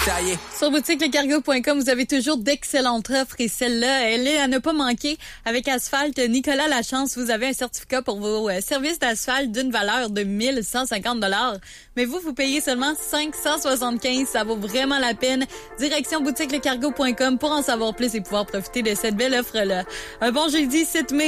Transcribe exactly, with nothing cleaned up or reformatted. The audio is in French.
taillé. Sur boutique le cargo point com, vous avez toujours d'excellentes offres et celle-là, elle est à ne pas manquer. Avec Asphalt Nicolas Lachance, vous avez un certificat pour vos euh, services d'asphalte d'une valeur de mille cent cinquante dollars. Mais vous, vous payez seulement cinq cent soixante-quinze. Ça vaut vraiment la peine. Direction boutique le cargo point com pour en savoir plus et pouvoir profiter de cette belle offre-là. Un bon jeudi sept mai.